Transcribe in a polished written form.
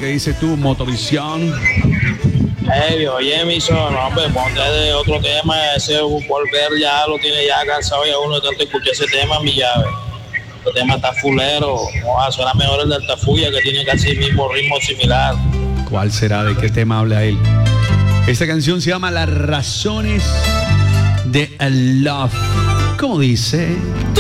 ¿qué dices tú, Motovisión? Hey, oye, emisor, hombre, ponte de otro tema, ese volver ya lo tiene ya cansado ya uno de tanto escuchar ese tema, mi llave. El tema está fulero, suena mejor el de Altafulla, que tiene casi el mismo ritmo similar. ¿Cuál será? ¿De qué tema habla él? Esta canción se llama Las Razones de Love. ¿Cómo dice?